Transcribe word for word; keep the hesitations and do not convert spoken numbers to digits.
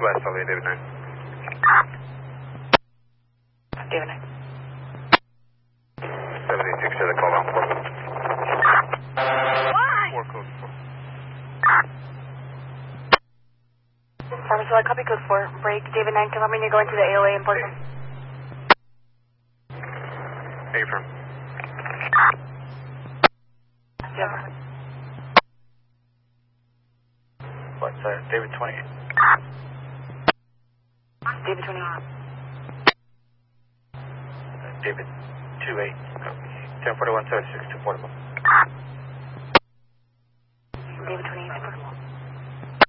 West, L A, David nine. David nine. seventy-six to the call out. Why? Four code four. Farmers, I copy code four. Break. David nine, confirming you're going to the A L A in Portland. Hey, from. Yeah. What's uh, David twenty? David twenty. Uh, David two eight. ten forty-one, seventy-six, two forty-one.